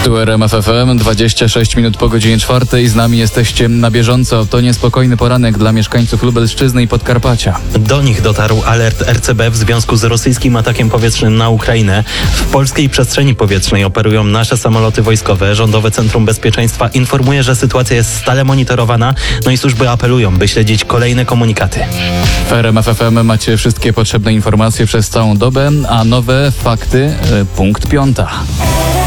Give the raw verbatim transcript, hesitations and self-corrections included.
Tu R M F F M, dwadzieścia sześć minut po godzinie czwartej. Z nami jesteście na bieżąco. To niespokojny poranek dla mieszkańców Lubelszczyzny i Podkarpacia. Do nich dotarł alert R C B w związku z rosyjskim atakiem powietrznym na Ukrainę. W polskiej przestrzeni powietrznej operują nasze samoloty wojskowe. Rządowe Centrum Bezpieczeństwa informuje, że sytuacja jest stale monitorowana, no i służby apelują, by śledzić kolejne komunikaty. W R M F F M macie wszystkie potrzebne informacje przez całą dobę, a nowe fakty, punkt piąta.